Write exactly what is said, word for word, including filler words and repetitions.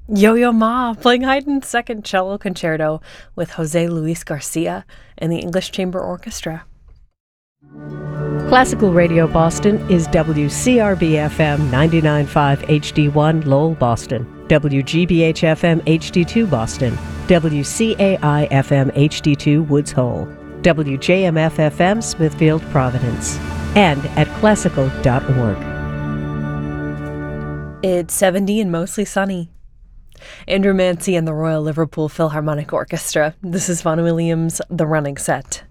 Yo-Yo Ma playing Haydn's Second Cello Concerto with Jose Luis Garcia and the English Chamber Orchestra. Classical Radio Boston is W C R B F M ninety-nine point five H D one Lowell, Boston, W G B H F M H D two Boston, W C A I F M H D two Woods Hole, W J M F F M Smithfield, Providence, and at classical dot org. It's seventy and mostly sunny. Andrew Mancy and the Royal Liverpool Philharmonic Orchestra. This is Vaughan Williams' The Running Set.